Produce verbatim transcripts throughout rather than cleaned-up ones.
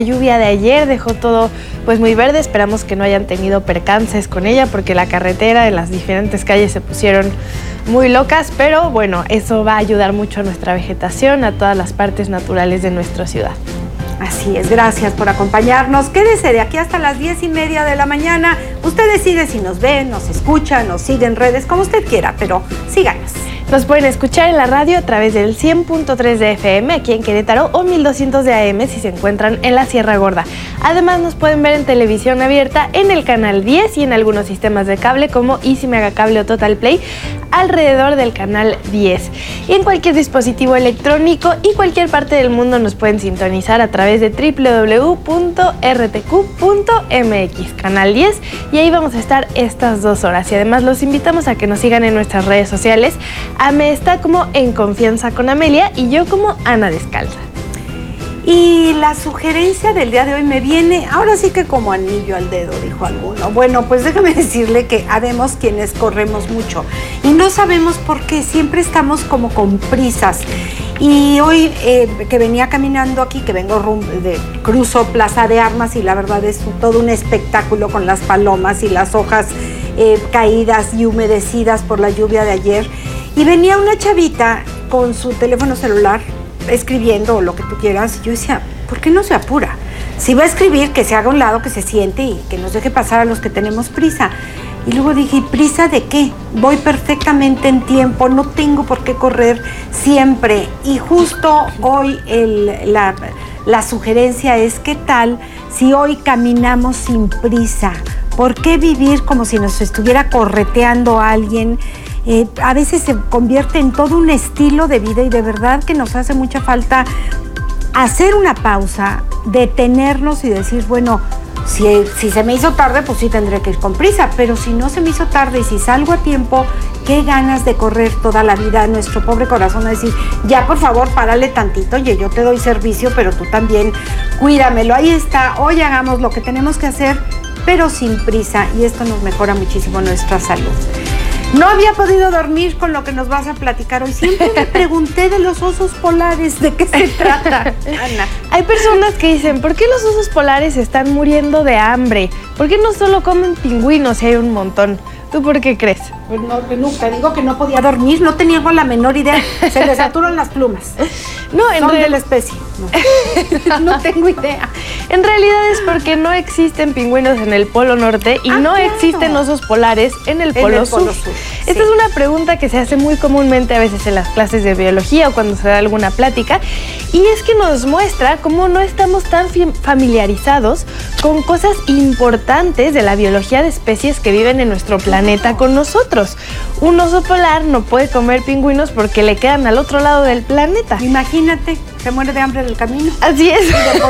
lluvia de ayer dejó todo pues muy verde, esperamos que no hayan tenido percances con ella porque la carretera en las diferentes calles se pusieron muy locas, pero bueno, eso va a ayudar mucho a nuestra vegetación, a todas las partes naturales de nuestra ciudad. Así es, gracias por acompañarnos. Quédese de aquí hasta las diez y media de la mañana. Usted decide si nos ve, nos escucha, nos sigue en redes, como usted quiera, pero síganos. Nos pueden escuchar en la radio a través del cien punto tres de F M aquí en Querétaro o mil doscientos de A M si se encuentran en la Sierra Gorda. Además nos pueden ver en televisión abierta en el canal diez y en algunos sistemas de cable como Easy Megacable o Total Play alrededor del canal diez. Y en cualquier dispositivo electrónico y cualquier parte del mundo nos pueden sintonizar a través de doble u doble u doble u punto r t q punto m x, canal diez, y ahí vamos a estar estas dos horas. Y además los invitamos a que nos sigan en nuestras redes sociales. Ame está como En Confianza con Amelia y yo como Ana Descalza. Y la sugerencia del día de hoy me viene, ahora sí que como anillo al dedo, dijo alguno. Bueno, pues déjame decirle que habemos quienes corremos mucho y no sabemos por qué, siempre estamos como con prisas. Y hoy eh, que venía caminando aquí, que vengo rum de cruzo Plaza de Armas y la verdad es un, todo un espectáculo con las palomas y las hojas eh, caídas y humedecidas por la lluvia de ayer. Y venía una chavita con su teléfono celular escribiendo o lo que tú quieras. Y yo decía, ¿por qué no se apura? Si va a escribir, que se haga a un lado, que se siente y que nos deje pasar a los que tenemos prisa. Y luego dije, ¿prisa de qué? Voy perfectamente en tiempo, no tengo por qué correr siempre. Y justo hoy el, la, la sugerencia es, ¿qué tal si hoy caminamos sin prisa? ¿Por qué vivir como si nos estuviera correteando alguien? Eh, a veces se convierte en todo un estilo de vida y de verdad que nos hace mucha falta hacer una pausa, detenernos y decir, bueno, si, si se me hizo tarde, pues sí tendré que ir con prisa, pero si no se me hizo tarde y si salgo a tiempo, qué ganas de correr toda la vida a nuestro pobre corazón a decir, ya por favor párale tantito, oye, yo te doy servicio, pero tú también cuídamelo, ahí está, hoy hagamos lo que tenemos que hacer, pero sin prisa, y esto nos mejora muchísimo nuestra salud. No había podido dormir con lo que nos vas a platicar hoy. Siempre me pregunté de los osos polares, ¿de qué se trata, Ana? Hay personas que dicen, ¿por qué los osos polares están muriendo de hambre? ¿Por qué no solo comen pingüinos y hay un montón? ¿Tú por qué crees? Pues no, que nunca digo que no podía dormir, no tenía la menor idea. Se les saturan las plumas. No, en Son de la especie. No. No tengo idea. En realidad es porque no existen pingüinos en el Polo Norte y ah, no claro. existen osos polares en el en Polo el Sur. Polo Sur. Esta sí. es una pregunta que se hace muy comúnmente a veces en las clases de biología o cuando se da alguna plática, y es que nos muestra cómo no estamos tan familiarizados con cosas importantes de la biología de especies que viven en nuestro planeta con nosotros. Un oso polar no puede comer pingüinos porque le quedan al otro lado del planeta. Imagínate, se muere de hambre en el camino. Así es.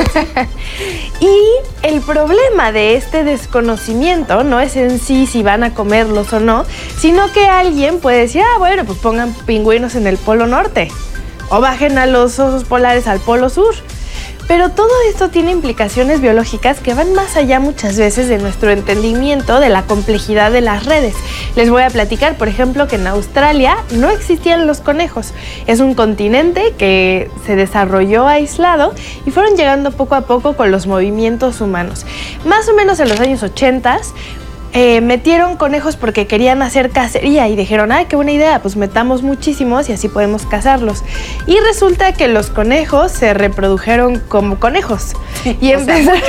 Y el problema de este desconocimiento no es en sí si van a comerlos o no, sino que alguien puede decir, ah, bueno, pues pongan pingüinos en el Polo Norte o bajen a los osos polares al Polo Sur. Pero todo esto tiene implicaciones biológicas que van más allá muchas veces de nuestro entendimiento de la complejidad de las redes. Les voy a platicar, por ejemplo, que en Australia no existían los conejos. Es un continente que se desarrolló aislado y fueron llegando poco a poco con los movimientos humanos. Más o menos en los años ochenta, Eh, metieron conejos porque querían hacer cacería y dijeron, ay, qué buena idea, pues metamos muchísimos y así podemos cazarlos. Y resulta que los conejos se reprodujeron como conejos. Sí, y, empezaron,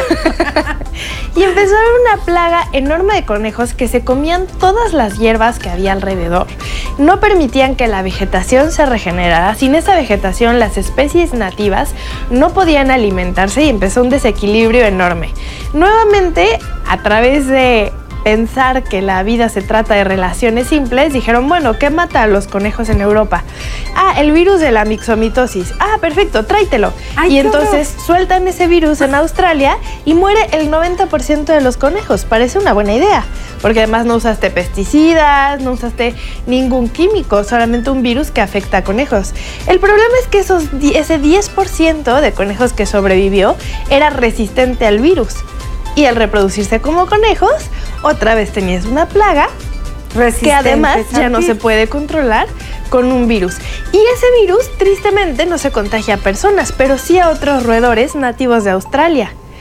y empezó a haber una plaga enorme de conejos que se comían todas las hierbas que había alrededor. No permitían que la vegetación se regenerara. Sin esa vegetación, las especies nativas no podían alimentarse y empezó un desequilibrio enorme. Nuevamente, a través de pensar que la vida se trata de relaciones simples, dijeron, bueno, ¿qué mata a los conejos en Europa? Ah, el virus de la mixomitosis. Ah, perfecto, tráetelo. Ay, y entonces horror. Sueltan ese virus en Australia y muere el noventa por ciento de los conejos. Parece una buena idea, porque además no usaste pesticidas, no usaste ningún químico, solamente un virus que afecta a conejos. El problema es que esos, ese diez por ciento de conejos que sobrevivió era resistente al virus. Y al reproducirse como conejos, otra vez tenías una plaga que además ya no se puede controlar con un virus. Y ese virus tristemente no se contagia a personas, pero sí a otros roedores nativos de Australia.